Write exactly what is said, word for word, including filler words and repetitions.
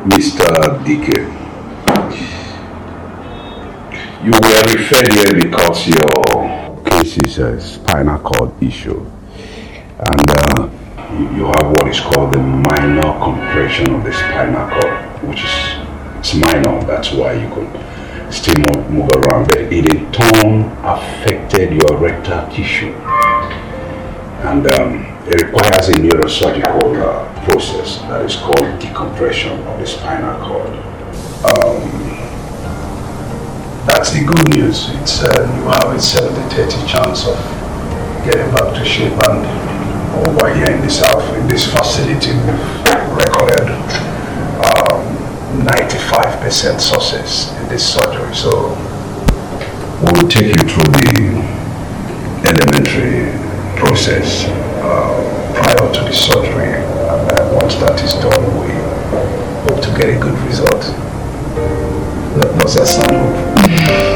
Mister Dike, you were referred here because your case is a spinal cord issue, and uh, you, you have what is called the minor compression of the spinal cord, which is it's minor. That's why you could still move, move around, but it in turn affected your rectal tissue, and um, it requires a neurosurgical uh, process that is called decompression of the spinal cord. Um, That's the good news. It's uh, you have a seventy thirty chance of getting back to shape, and over here in this house, in this facility, we've recorded um, ninety-five percent success in this surgery. So we'll take you through the elementary process uh, prior to the surgery, and uh, once that is done, we hope to get a good result. Does that sound good?